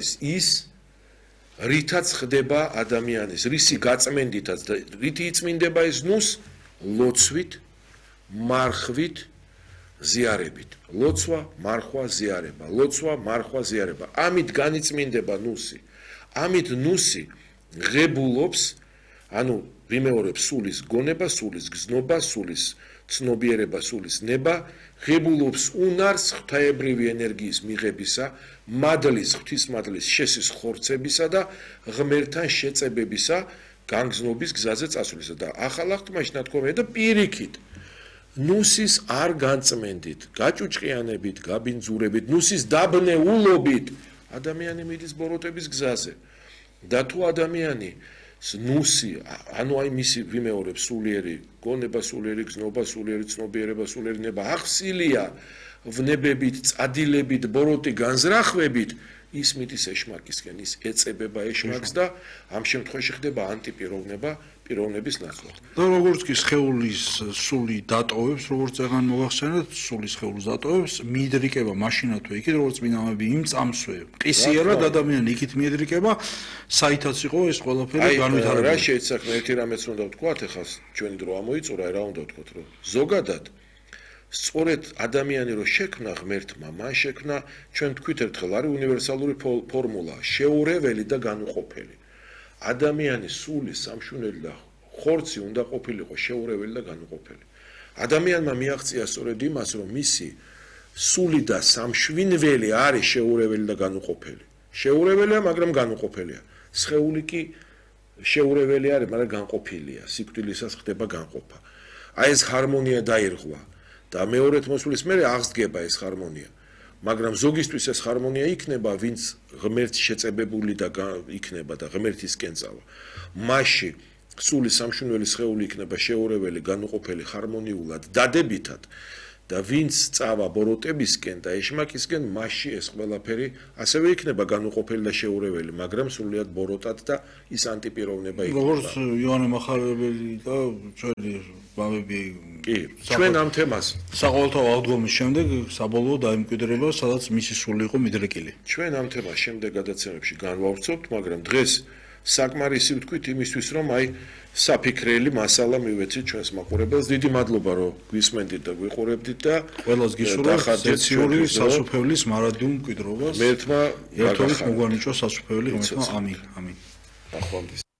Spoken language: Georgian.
არის ის რითაც ხდება ადამიანის რისი გაწმენდითაც და რითი იწმინდება ეს ნუს ლოცვით მარხვით ზიარებით ლოცვა მარხვა ზიარება ლოცვა მარხვა ზიარება ამით განიწმინდება ნუსი ამით ნუსი ღებულობს ანუ ვიმეორებს სულის გონება სულის გზნობა სულის ცნობიერება სულის ნება ღებულობს უნარს ღვთაებრივი ენერგიის მიღებისა მადლის ღვთისმადლის შესის ხორცებისა და ღმერთთან შეწებებისა განგზნობის გზაზე წასვლისა და ახალ აღთქმაში ნათქვამია და პირიქით ნუსის არ განწმენდით გაჭუჭყიანებით გაბინძურებით ნუსის დაბნეულობით ადამიანი მიდის ბოროტების გზაზე და თუ ადამიანი ნუსი ანუ აი მისი ვიმეორებს სულიერი გონება სულიერი გზნობა სულიერი ცნობიერება სულიერი ნება ახსილია ვნებებით წადილებით ბოროტი განზრახვებით ის მიდის ეშმაკისკენ ის ეწებება ეშმაკს და ამ შემთხვევაში ხდება ანტიპიროვნება პიროვნების ნაცვლად და როგორც კი სხეულის სული დატოვებს როგორც ეგან მოახსენეთ სულის სხეულს დატოვებს მიიდრიკება მაშინა თუ იქით როგორც წმინდანები იმ წამსვე ყისიერად ადამიანი იქით მიიდრიკება საითაც იყო ეს ყველაფერი განვითარებული რა შეიძლება ერთი რამეც უნდა ვთქვათ ეხლა ჩვენი დრო ამოიწურა რა უნდა ვთქვათ რომ ზოგადად სწორედ ადამიანი რო შექმნა ღმერთმა მან შექმნა ჩვენ თქვით ერთხელ არის უნივერსალური ფორმულა შეურეველი და განუყოფელი ადამიანის სული სამშუნელი და ხორცი უნდა ყოფილიყო შეურეველი და განუყოფელი ადამიანმა მიაღწია სწორედ იმას რომ მისი სული და სამშვინველი არის შეურეველი და განუყოფელი შეურეველია მაგრამ განუყოფელია სხეული კი შეურეველი არის მაგრამ განყოფილია სიკვდილისას ხდება განყოფა აი ეს ჰარმონია დაირღვა და მეორეთ მოსვლის მერე აღსდგება ეს ჰარმონია მაგრამ ზოგისთვის ეს ჰარმონია იქნება ვინც ღმერთს შეწებებული და იქნება და ღმერთისკენ წავა მასში სული სამშვენელი სხეული იქნება შეურეველი განუყოფელი ჰარმონიულად დადებითად და ვინც წავა ბოროტებისკენ და ეშმაკისკენ მასში ეს ყველაფერი ასევე იქნება განუყოფელი და შეურეველი მაგრამ სულიად ბოროტად და ის ანტიპიროვნება იქნება როგორც იოანე მახარებელი და ჩვენი ბავები კი ჩვენ ამ თემას საყოველთაო აღდგომის შემდეგ საბოლოო დაიმკვიდრება სადაც მისი სული იყო მიდრეკილი ჩვენ ამ თემას შემდეგ გადაცემებში განვავრცობთ მაგრამ დღეს საკმარისი ვთქვით იმისთვის რომ აი საფიქრელი მასალა მივეცით ჩვენს მაყურებელს დიდი მადლობა რომ გვისმენდით და გვიყურებდით და ყველას გისურვებთ ზეციური სასუფეველის მარადიულ მკვიდრობას მერთმა ერთობით მოგვანიჭოს სასუფეველი ამინ ამინ ახლავთ